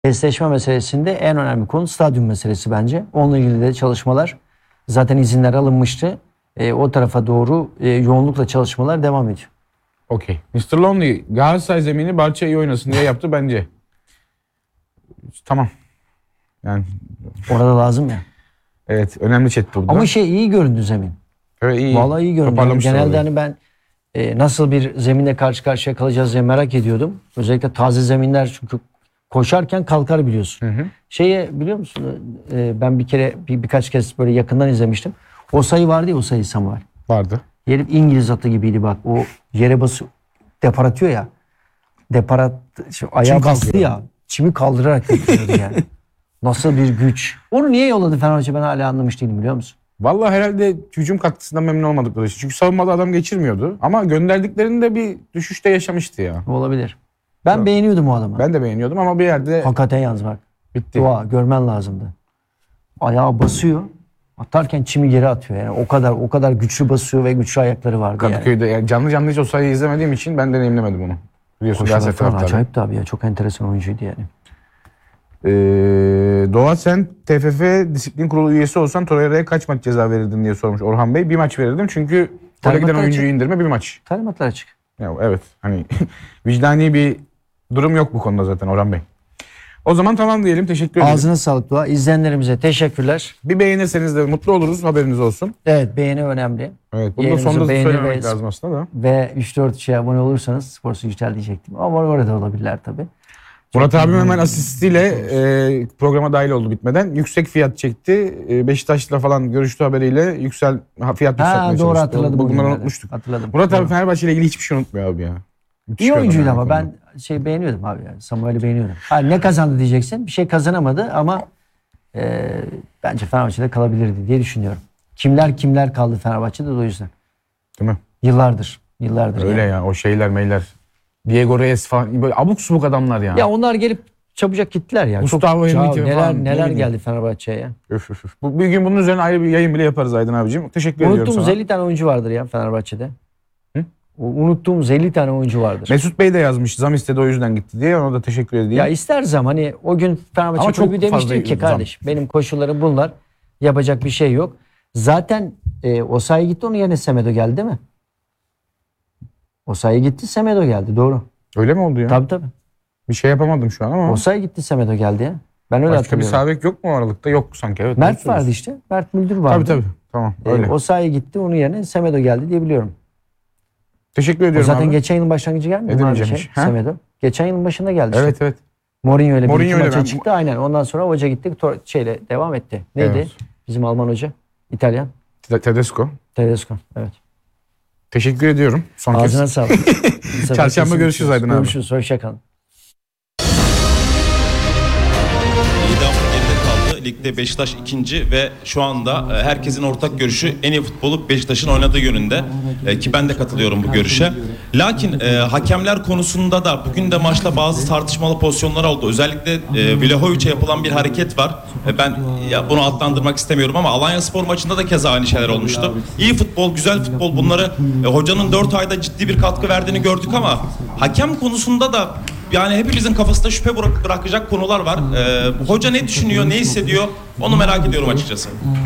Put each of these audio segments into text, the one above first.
Testleşme meselesinde en önemli konu stadyum meselesi bence. Onunla ilgili de çalışmalar, zaten izinler alınmıştı. O tarafa doğru yoğunlukla çalışmalar devam ediyor. Okey. Mr. Lonely Galatasaray zemini Barça iyi oynasın diye yaptı bence. Tamam. Yani Orada lazım ya. evet, önemli chat burada. Ama iyi göründü zemin. Evet, iyi. Vallahi iyi göründü. Yani genelde orayı. hani ben nasıl bir zeminle karşı karşıya kalacağız diye merak ediyordum. Özellikle taze zeminler, çünkü koşarken kalkar biliyorsun. Hı. Biliyor musun? Ben bir kere birkaç kez böyle yakından izlemiştim. O sayı vardı ya, o sayı Samuel. Vardı. Herif İngiliz atı gibiydi bak. O yere basıyor, depar atıyor ya. Ayağa bastı ya. Çimi kaldırarak götürüyordu yani. Nasıl bir güç. Onu niye yolladı Fenerbahçe, ben hala anlamış değilim, biliyor musun? Vallahi herhalde hücum katkısından memnun olmadıkları için. Çünkü savunmada adam geçirmiyordu. Ama gönderdiklerinde bir düşüşte yaşamıştı ya. Olabilir. Ben beğeniyordum o adamı. Ben de beğeniyordum ama bir yerde Hakikaten yalnız bak. bitti. Dua görmen lazımdı. Ayağı basıyor. Atarken çimi geri atıyor. Yani o kadar güçlü basıyor ve güçlü ayakları vardı Kadıköy'de yani canlı hiç o sayıyı izlemediğim için ben deneyimlemedim onu. Biliyorsun Galatasaray Galatasaray taraftarı. acayip tabii ya. Çok enteresan oyuncuydu yani. Doğa, sen TFF Disiplin Kurulu üyesi olsan Torreira'ya kaç maç ceza verirdin diye sormuş Orhan Bey. Bir maç verirdim çünkü oraya giden oyuncuyu indirme bir maç. Talimatlar açık. Ya, evet, hani vicdani bir durum yok bu konuda zaten Orhan Bey. O zaman tamam diyelim, teşekkür ederim. Ağzına sağlık Doğa. İzleyenlerimize teşekkürler. Bir beğenirseniz de mutlu oluruz, haberiniz olsun. Evet, beğeni önemli. Evet, bunu da Yayınımızı sonunda beğeni söylemek lazım aslında da. Ve 3-4 kişiye abone olursanız Spor Yüksel diyecektim. Ama orada olabilirler tabii. Murat abim hemen asistiyle programa dahil oldu bitmeden. Yüksek fiyat çekti. Beşiktaş'la falan görüştü haberiyle fiyat yükseltmeye çalıştı. Doğru hatırladım. Bunları unutmuştuk. Hatırladım. Murat abi Fenerbahçe ile ilgili hiçbir şey unutmuyor abi ya. Müthiş İyi bir adam oyuncuydu yani ama konuda. ben beğeniyordum abi yani. Samuel'i beğeniyordum. Ne kazandı diyeceksin. Bir şey kazanamadı ama bence Fenerbahçe'de kalabilirdi diye düşünüyorum. Kimler kaldı Fenerbahçe'de de o yüzden. Değil mi? Yıllardır Öyle yani. ya, o şeyler meyler. Diego Reyes falan böyle abuk subuk adamlar ya. Ya onlar gelip çabucak gittiler ya. Gustavo Henrique falan, neler ne geldi Fenerbahçe'ye ya. Öf. Bir gün bunun üzerine ayrı bir yayın bile yaparız Aydın abicim. Teşekkür ediyorum Unuttuğumuz sana. 50 tane oyuncu vardır ya Fenerbahçe'de. Hı? Unuttuğumuz 50 tane oyuncu vardır. Mesut Bey de yazmış, zam istedi o yüzden gitti diye, ona da teşekkür edeyim. Ya istersem hani o gün Fenerbahçe Ama çok kulübü demiştim fazla ki kardeş benim koşullarım bunlar. Yapacak bir şey yok. Zaten Osayi gitti, onun yerine Semedo geldi değil mi? Osayi gitti, Semedo geldi, doğru. Öyle mi oldu ya? Tabii. Bir şey yapamadım şu an ama. Osayi gitti, Semedo geldi ya. Ben öyle Başka bir hatırlıyorum. sağ bek yok mu aralıkta? Yok sanki, evet. Mert vardı işte. Mert Müldür vardı. Tabii. Tamam, öyle. Osayi gitti, onun yerine Semedo geldi diye biliyorum. Teşekkür O ediyorum zaten abi. geçen yılın başlangıcı gelmedi mi abi Edemeyeceğim. Semedo? Geçen yılın başında geldi işte. Evet. Mourinho ile bir iki maça ben- çıktı aynen. Ondan sonra hoca gitti, devam etti. Neydi? Evet. Bizim Alman hoca. İtalyan. Tedesco. Tedesco. Evet. Teşekkür ediyorum. Son Ağzına kez. sağlık. Bir sefer Çarşamba kesin görüşürüz Aydın abi. Görüşürüz. Hoşça kalın. İdam geride kaldı. Ligde Beşiktaş ikinci ve şu anda herkesin ortak görüşü en iyi futbolu Beşiktaş'ın oynadığı yönünde. Ki ben de katılıyorum bu görüşe. Lakin hakemler konusunda da bugün de maçta bazı tartışmalı pozisyonlar oldu. Özellikle Vlahovic'e yapılan bir hareket var. Ben bunu adlandırmak istemiyorum ama Alanyaspor maçında da keza aynı şeyler olmuştu. İyi futbol, güzel futbol, bunları hocanın 4 ayda ciddi bir katkı verdiğini gördük ama hakem konusunda da yani hepimizin kafasında şüphe bırakacak konular var. Hoca ne düşünüyor, ne hissediyor onu merak ediyorum açıkçası.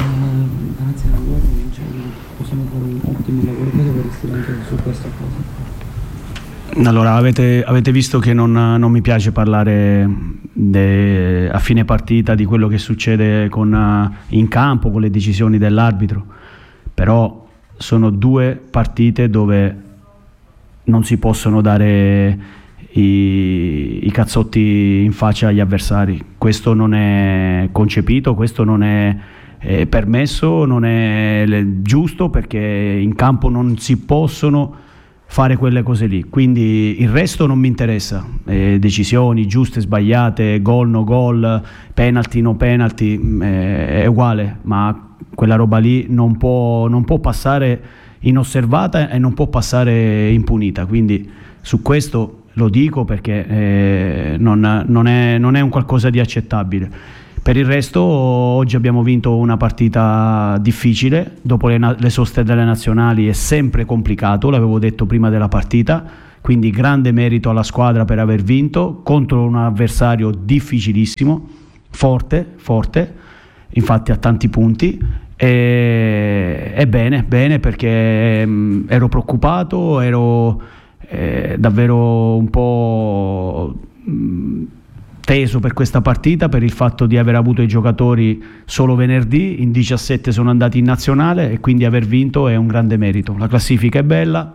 Allora, avete visto che non mi piace parlare a fine partita di quello che succede in campo, con le decisioni dell'arbitro, però sono due partite dove non si possono dare i cazzotti in faccia agli avversari. Questo non è concepito, questo non è permesso, non è giusto, perché in campo non si possono fare quelle cose lì. Quindi il resto non mi interessa, decisioni giuste, sbagliate, gol, no gol, penalty, no penalty, è uguale, ma quella roba lì non può passare inosservata e non può passare impunita. Quindi su questo lo dico perché non è un qualcosa di accettabile. Per il resto oggi abbiamo vinto una partita difficile, dopo le soste delle nazionali è sempre complicato, l'avevo detto prima della partita, quindi grande merito alla squadra per aver vinto contro un avversario difficilissimo, forte, infatti a tanti punti, e bene perché ero preoccupato, ero davvero un po' teso per questa partita per il fatto di aver avuto i giocatori solo venerdì, in 17 sono andati in nazionale e quindi aver vinto è un grande merito. La classifica è bella,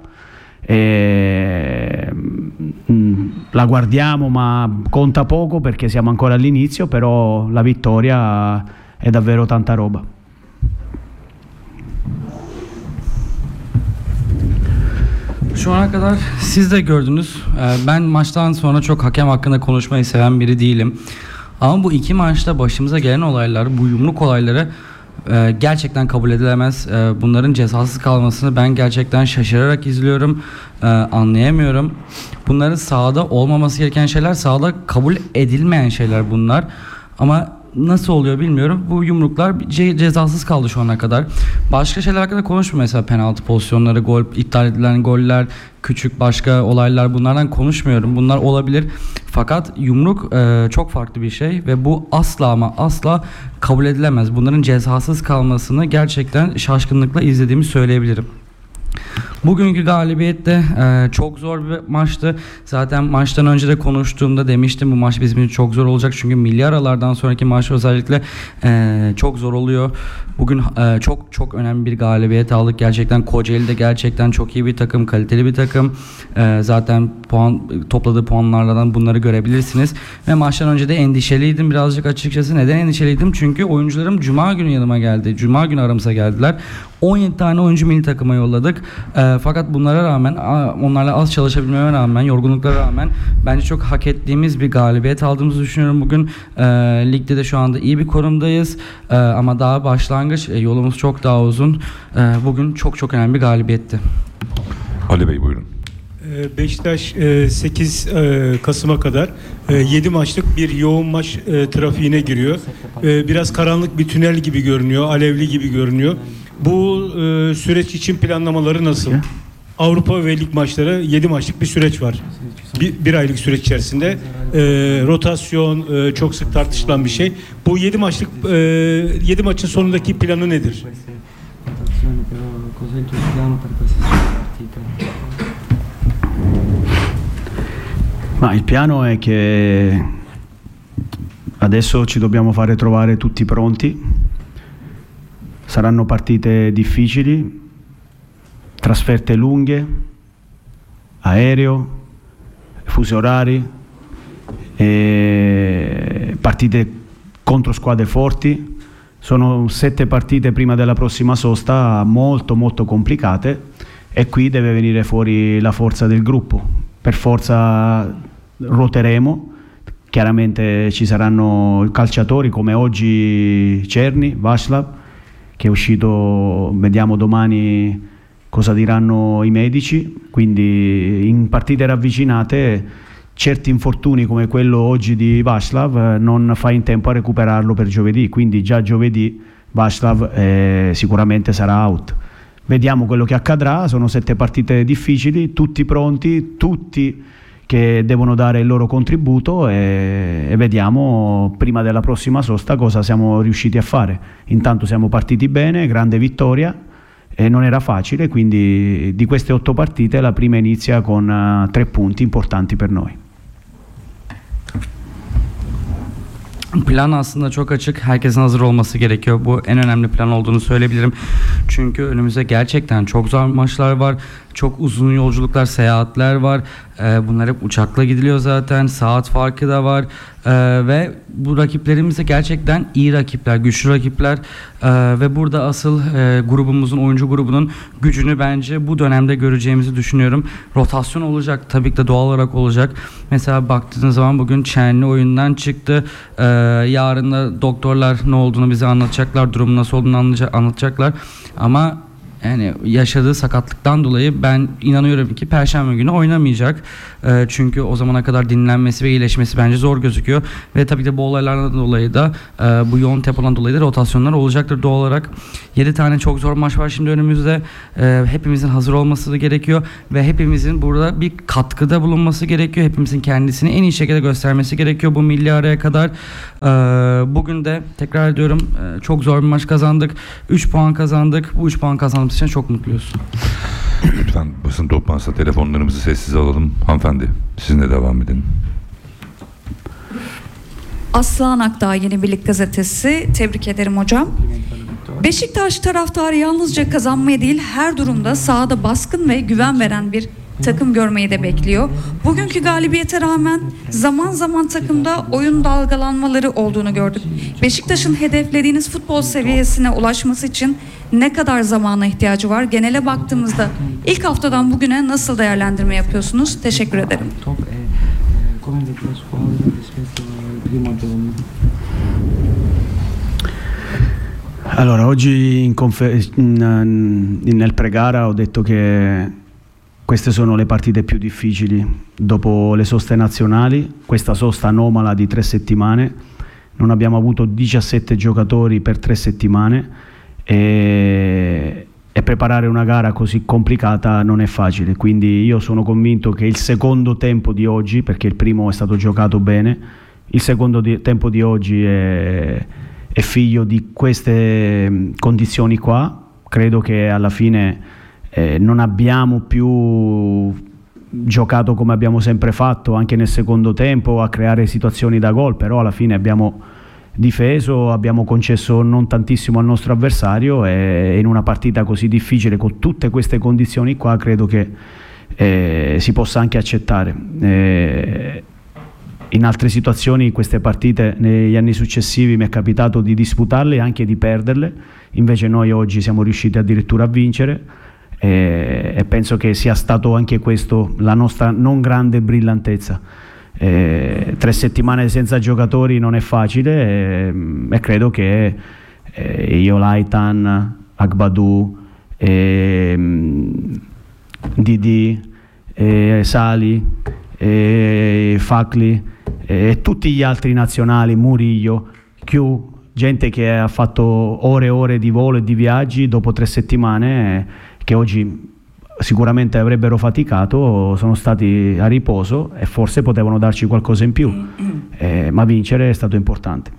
la guardiamo ma conta poco perché siamo ancora all'inizio, però la vittoria è davvero tanta roba. Şu ana kadar siz de gördünüz. Ben maçtan sonra çok hakem hakkında konuşmayı seven biri değilim. Ama bu iki maçta başımıza gelen olaylar, bu yumruk olayları gerçekten kabul edilemez. Bunların cezasız kalmasını ben gerçekten şaşırarak izliyorum. Anlayamıyorum. Bunların sahada olmaması gereken şeyler, sahada kabul edilmeyen şeyler bunlar. Ama nasıl oluyor bilmiyorum. Bu yumruklar cezasız kaldı şu ana kadar. Başka şeyler hakkında konuşmuyorum. Mesela penaltı pozisyonları, gol, iptal edilen goller, küçük başka olaylar, bunlardan konuşmuyorum. Bunlar olabilir. Fakat yumruk çok farklı bir şey ve bu asla ama asla kabul edilemez. Bunların cezasız kalmasını gerçekten şaşkınlıkla izlediğimi söyleyebilirim. Bugünkü galibiyet de çok zor bir maçtı. Zaten maçtan önce de konuştuğumda demiştim bu maç bizim için çok zor olacak. Çünkü milli aralardan sonraki maç özellikle çok zor oluyor. Bugün çok önemli bir galibiyet aldık. Gerçekten Kocaeli de gerçekten çok iyi bir takım, kaliteli bir takım. Zaten topladığı puanlardan bunları görebilirsiniz. Ve maçtan önce de endişeliydim birazcık açıkçası. Neden endişeliydim? Çünkü oyuncularım Cuma günü yanıma geldi. Cuma günü aramıza geldiler. 17 tane oyuncu milli takıma yolladık. Fakat bunlara rağmen, onlarla az çalışabilmeme rağmen, yorgunluklara rağmen bence çok hak ettiğimiz bir galibiyet aldığımızı düşünüyorum bugün. Ligde de şu anda iyi bir konumdayız. Ama daha başlangıç, yolumuz çok daha uzun. Bugün çok önemli bir galibiyetti. Ali Bey buyurun. Beşiktaş 8 Kasım'a kadar 7 maçlık bir yoğun maç trafiğine giriyor. Biraz karanlık bir tünel gibi görünüyor, alevli gibi görünüyor. Bu süreç için planlamaları nasıl? Avrupa ve lig maçları 7 maçlık bir süreç var. Bir aylık süreç içerisinde rotasyon çok sık tartışılan bir şey. Bu 7 maçın sonundaki planı nedir? Ma il piano è che adesso ci dobbiamo fare trovare tutti pronti. Saranno partite difficili, trasferte lunghe, aereo, fusi orari, partite contro squadre forti. Sono 7 partite prima della prossima sosta molto complicate e qui deve venire fuori la forza del gruppo. Per forza ruoteremo, chiaramente ci saranno calciatori come oggi Cerni, Václav, che è uscito, vediamo domani cosa diranno i medici, quindi in partite ravvicinate certi infortuni come quello oggi di Václav non fa in tempo a recuperarlo per giovedì, quindi già giovedì Václav sicuramente sarà out. Vediamo quello che accadrà, sono 7 partite difficili, tutti pronti, tutti che devono dare il loro contributo e vediamo prima della prossima sosta cosa siamo riusciti a fare. Intanto siamo partiti bene, grande vittoria e non era facile, quindi di queste 8 partite la prima inizia con 3 punti importanti per noi. Plan aslında çok açık. Herkesin hazır olması gerekiyor. Bu en önemli plan olduğunu söyleyebilirim. Çünkü önümüzde gerçekten çok zor maçlar var. Çok uzun yolculuklar, seyahatler var. Bunlar hep uçakla gidiliyor zaten. Saat farkı da var. Ve bu rakiplerimiz de gerçekten iyi rakipler, güçlü rakipler. Ve burada asıl grubumuzun, oyuncu grubunun gücünü bence bu dönemde göreceğimizi düşünüyorum. Rotasyon olacak. Tabii ki de doğal olarak olacak. Mesela baktığınız zaman bugün Çenli oyundan çıktı. Yarın da doktorlar ne olduğunu bize anlatacaklar. Durumun nasıl olduğunu anlatacaklar. Ama yani yaşadığı sakatlıktan dolayı ben inanıyorum ki Perşembe günü oynamayacak. Çünkü o zamana kadar dinlenmesi ve iyileşmesi bence zor gözüküyor. Ve tabii ki bu olaylardan dolayı da bu yoğun tempodan dolayı da rotasyonlar olacaktır doğal olarak. 7 tane çok zor maç var şimdi önümüzde. Hepimizin hazır olması da gerekiyor ve hepimizin burada bir katkıda bulunması gerekiyor. Hepimizin kendisini en iyi şekilde göstermesi gerekiyor bu milli araya kadar. Bugün de tekrar ediyorum çok zor bir maç kazandık. 3 puan kazandık. Bu 3 puan kazandığımız için çok mutluyuz. Lütfen basın toplantısında telefonlarımızı sessiz alalım. Hanımefendi sizinle devam edin. Aslan Akdağ Yeni Birlik Gazetesi. Tebrik ederim hocam. Beşiktaş taraftarı yalnızca kazanmayı değil her durumda sahada baskın ve güven veren bir takım görmeyi de bekliyor. Bugünkü galibiyete rağmen zaman zaman takımda oyun dalgalanmaları olduğunu gördük. Beşiktaş'ın hedeflediğiniz futbol seviyesine ulaşması için ne kadar zamana ihtiyacı var? Genele baktığımızda ilk haftadan bugüne nasıl değerlendirme yapıyorsunuz? Teşekkür ederim. Allora, oggi nel pre-gara ho detto che queste sono le partite più difficili dopo le soste nazionali, questa sosta anomala di 3 settimane, non abbiamo avuto 17 giocatori per 3 settimane e preparare una gara così complicata non è facile, quindi io sono convinto che il secondo tempo di oggi, perché il primo è stato giocato bene, il secondo tempo di oggi è figlio di queste condizioni qua. Credo che alla fine non abbiamo più giocato come abbiamo sempre fatto anche nel secondo tempo a creare situazioni da gol, però alla fine abbiamo difeso, abbiamo concesso non tantissimo al nostro avversario e in una partita così difficile con tutte queste condizioni qua credo che si possa anche accettare. In altre situazioni queste partite negli anni successivi mi è capitato di disputarle e anche di perderle, invece noi oggi siamo riusciti addirittura a vincere e penso che sia stato anche questo la nostra non grande brillantezza. 3 settimane senza giocatori non è facile e credo che Iolaitan, Agbadou, Didi, Sali, Fakli e tutti gli altri nazionali, Murillo, Chiu, gente che ha fatto ore e ore di volo e di viaggi dopo 3 settimane che oggi sicuramente avrebbero faticato, sono stati a riposo e forse potevano darci qualcosa in più, ma vincere è stato importante.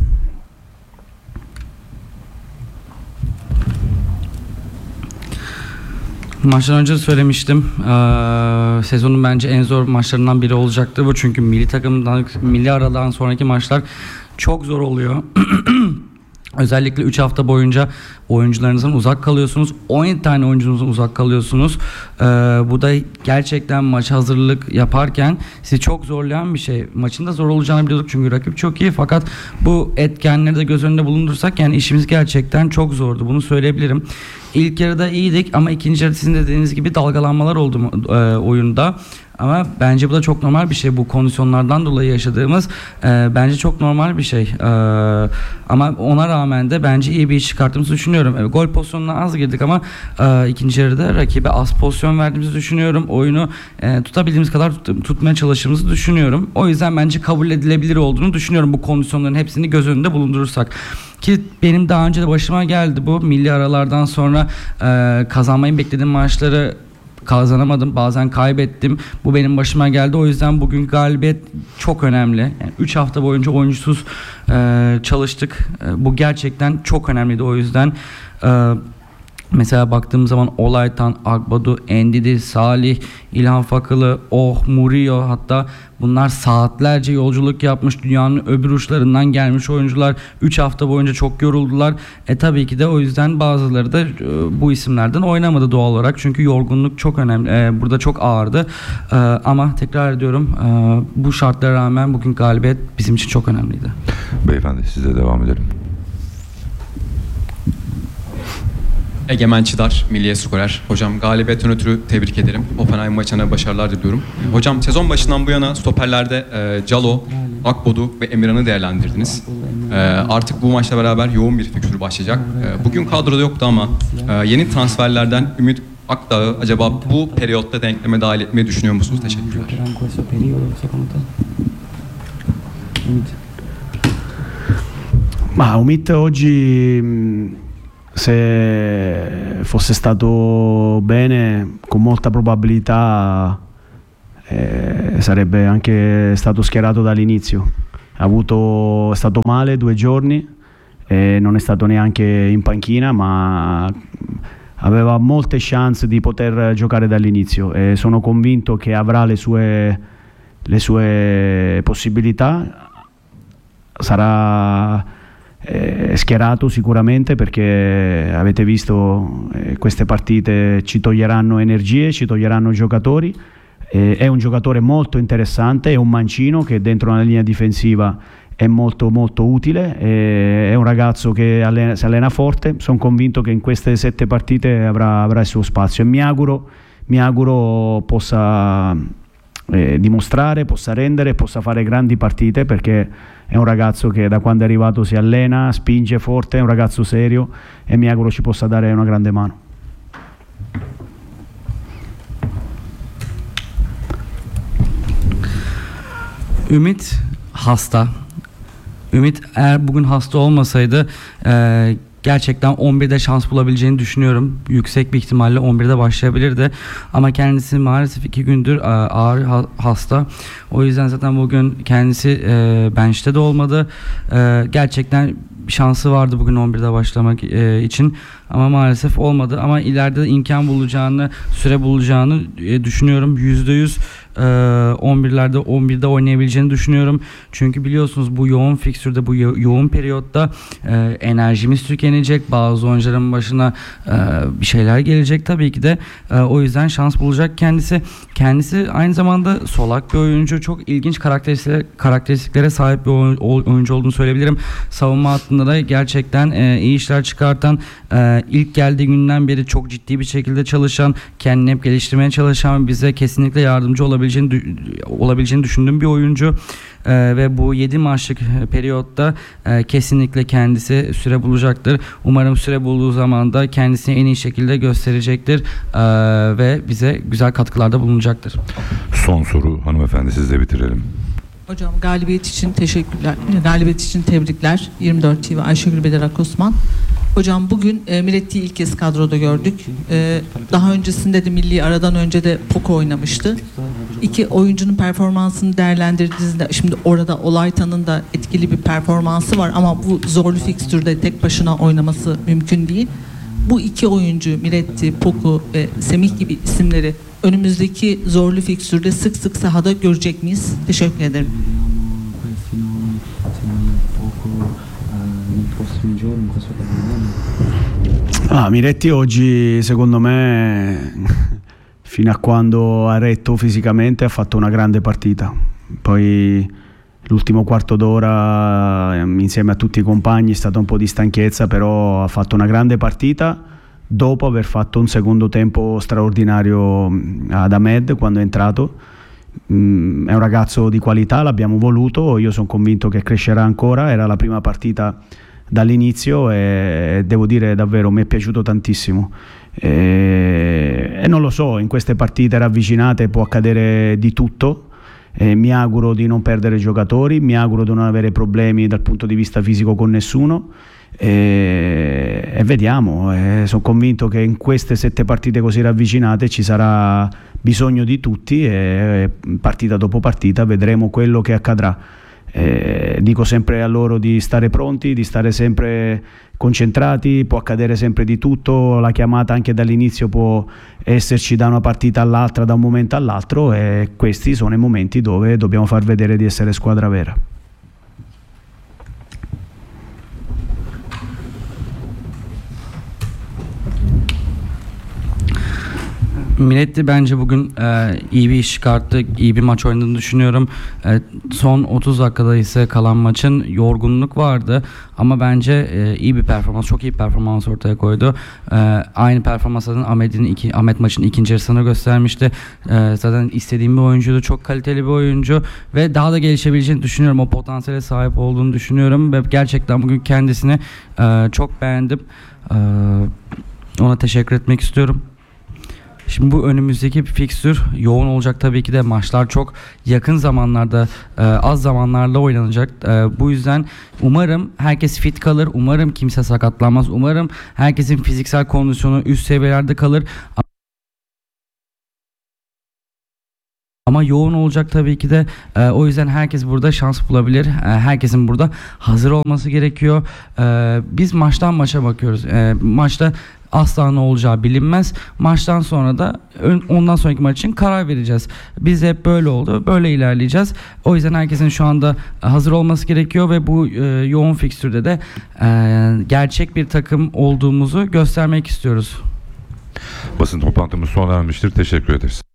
Maçtan önce söylemiştim. Sezonun bence en zor maçlarından biri olacaktı bu. Çünkü milli aradan sonraki maçlar çok zor oluyor. Özellikle 3 hafta boyunca oyuncularınızdan uzak kalıyorsunuz. 17 tane oyuncunuzdan uzak kalıyorsunuz. Bu da gerçekten maç hazırlık yaparken sizi çok zorlayan bir şey. Maçın da zor olacağını biliyorduk çünkü rakip çok iyi. Fakat bu etkenleri de göz önünde bulundursak yani işimiz gerçekten çok zordu. Bunu söyleyebilirim. İlk yarıda iyiydik ama ikinci yarıda sizin de dediğiniz gibi dalgalanmalar oldu oyunda. Ama bence bu da çok normal bir şey. Bu kondisyonlardan dolayı yaşadığımız bence çok normal bir şey. Ama ona rağmen de bence iyi bir iş çıkarttığımızı düşünüyorum. Gol pozisyonuna az girdik ama ikinci yarıda rakibe az pozisyon verdiğimizi düşünüyorum. Oyunu tutabildiğimiz kadar tutmaya çalıştığımızı düşünüyorum. O yüzden bence kabul edilebilir olduğunu düşünüyorum bu kondisyonların hepsini göz önünde bulundurursak. Ki benim daha önce de başıma geldi bu. Milli aralardan sonra kazanmayı beklediğim maçları kazanamadım. Bazen kaybettim. Bu benim başıma geldi. O yüzden bugün galibiyet çok önemli. Yani 3 hafta boyunca oyuncusuz çalıştık. Bu gerçekten çok önemliydi. O yüzden mesela baktığım zaman Olaytan, Agbadou, Endidi, Salih, İlhan Fakılı, Murillo, hatta bunlar saatlerce yolculuk yapmış, dünyanın öbür uçlarından gelmiş oyuncular. 3 hafta boyunca çok yoruldular. Tabii ki de o yüzden bazıları da bu isimlerden oynamadı doğal olarak. Çünkü yorgunluk çok önemli. Burada çok ağırdı. Ama tekrar ediyorum bu şartlara rağmen bugün galibiyet bizim için çok önemliydi. Beyefendi size devam edelim. Egemen Çıdar, Milliye Skorer. Hocam galibiyetten ötürü tebrik ederim. Oppenheim maçına başarılar diliyorum. Hocam sezon başından bu yana stoperlerde Calo, Akbod'u ve Emirhan'ı değerlendirdiniz. Artık bu maçla beraber yoğun bir fikstür başlayacak. Bugün kadroda yoktu ama yeni transferlerden Ümit Akdağ'ı acaba bu periyotta denkleme dahil etmeyi düşünüyor musunuz? Teşekkürler. Ma Umit oggi, se fosse stato bene, con molta probabilità sarebbe anche stato schierato dall'inizio. È stato male 2 giorni e non è stato neanche in panchina, ma aveva molte chance di poter giocare dall'inizio e sono convinto che avrà le sue possibilità. Sarà schierato sicuramente, perché avete visto queste partite ci toglieranno energie, ci toglieranno giocatori. È un giocatore molto interessante, è un mancino che dentro una linea difensiva è molto molto utile, è un ragazzo che si allena forte. Sono convinto che in queste 7 partite avrà il suo spazio e mi auguro possa dimostrare, possa rendere, possa fare grandi partite, perché è un ragazzo che da quando è arrivato si allena, spinge forte, è un ragazzo serio e mi auguro ci possa dare una grande mano. Ümit hasta. Ümit eğer bugün hasta olmasaydı gerçekten 11'de şans bulabileceğini düşünüyorum. Yüksek bir ihtimalle 11'de başlayabilirdi. Ama kendisi maalesef 2 gündür ağır hasta. O yüzden zaten bugün kendisi bench'te de olmadı. Gerçekten şansı vardı bugün 11'de başlamak için. Ama maalesef olmadı. Ama ileride de imkan bulacağını, süre bulacağını düşünüyorum. %100 11'de oynayabileceğini düşünüyorum. Çünkü biliyorsunuz bu yoğun fikstürde, bu yoğun periyotta enerjimiz tükenecek. Bazı oyuncuların başına bir şeyler gelecek tabii ki de. O yüzden şans bulacak kendisi. Kendisi aynı zamanda solak bir oyuncu. Çok ilginç karakteristiklere sahip bir oyuncu olduğunu söyleyebilirim. Savunma hattında da gerçekten iyi işler çıkartan, ilk geldiği günden beri çok ciddi bir şekilde çalışan, kendini hep geliştirmeye çalışan, bize kesinlikle yardımcı olabileceğini düşündüğüm bir oyuncu. Ve bu 7 maçlık periyotta kesinlikle kendisi süre bulacaktır. Umarım süre bulduğu zaman da kendisini en iyi şekilde gösterecektir ve bize güzel katkılarda bulunacaktır. Son soru hanımefendi, sizle bitirelim. Hocam galibiyet için teşekkürler. Galibiyet için tebrikler. 24 TV Ayşegül Bederak Osman. Hocam bugün Miretti'yi ilk kez kadroda gördük. Daha öncesinde de milli aradan önce de Poco oynamıştı. 2 oyuncunun performansını değerlendirdiğinizde, şimdi orada Olaytan'ın da etkili bir performansı var ama bu zorlu fikstürde tek başına oynaması mümkün değil. Bu 2 oyuncu Miretti, Poco ve Semih gibi isimleri önümüzdeki zorlu fikstürde sık sık sahada görecek miyiz? Teşekkür ederim. Miretti oggi secondo me fino a quando ha retto fisicamente ha fatto una grande partita, poi l'ultimo quarto d'ora insieme a tutti i compagni è stata un po' di stanchezza, però ha fatto una grande partita dopo aver fatto un secondo tempo straordinario ad Ahmed quando è entrato. È un ragazzo di qualità, l'abbiamo voluto, io sono convinto che crescerà ancora, era la prima partita dall'inizio e devo dire davvero mi è piaciuto tantissimo e non lo so, in queste partite ravvicinate può accadere di tutto. Mi auguro di non perdere giocatori, mi auguro di non avere problemi dal punto di vista fisico con nessuno e vediamo. Sono convinto che in queste 7 partite così ravvicinate ci sarà bisogno di tutti e partita dopo partita vedremo quello che accadrà. Dico sempre a loro di stare pronti, di stare sempre concentrati, può accadere sempre di tutto, la chiamata anche dall'inizio può esserci da una partita all'altra, da un momento all'altro e questi sono i momenti dove dobbiamo far vedere di essere squadra vera. Miretti bence bugün iyi bir iş çıkarttı, iyi bir maç oynadığını düşünüyorum. Son 30 dakikada ise kalan maçın yorgunluk vardı ama bence iyi bir performans, çok iyi bir performans ortaya koydu. Aynı performans zaten Ahmet maçın ikinci yarısını göstermişti. Zaten istediğim bir oyuncuydu, çok kaliteli bir oyuncu ve daha da gelişebileceğini düşünüyorum. O potansiyele sahip olduğunu düşünüyorum ve gerçekten bugün kendisini çok beğendim. Ona teşekkür etmek istiyorum. Şimdi bu önümüzdeki bir fikstür yoğun olacak tabii ki de, maçlar çok yakın zamanlarda, az zamanlarla oynanacak. Bu yüzden umarım herkes fit kalır, umarım kimse sakatlanmaz, umarım herkesin fiziksel kondisyonu üst seviyelerde kalır. Ama yoğun olacak tabii ki de. O yüzden herkes burada şans bulabilir. Herkesin burada hazır olması gerekiyor. Biz maçtan maça bakıyoruz. Maçta asla ne olacağı bilinmez. Maçtan sonra da ondan sonraki maç için karar vereceğiz. Biz hep böyle oldu. Böyle ilerleyeceğiz. O yüzden herkesin şu anda hazır olması gerekiyor ve bu yoğun fikstürde de gerçek bir takım olduğumuzu göstermek istiyoruz. Basın toplantımız sona ermiştir. Teşekkür ederiz.